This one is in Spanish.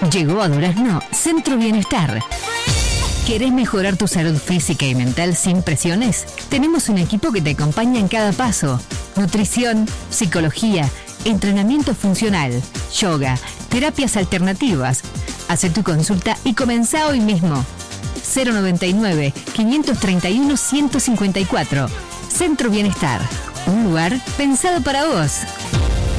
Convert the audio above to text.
Llegó a Durazno Centro Bienestar. ¿Querés mejorar tu salud física y mental sin presiones? Tenemos un equipo que te acompaña en cada paso. Nutrición, psicología, entrenamiento funcional, yoga, terapias alternativas. Haz tu consulta y comenzá hoy mismo. 099-531-154. Centro Bienestar. Un lugar pensado para vos.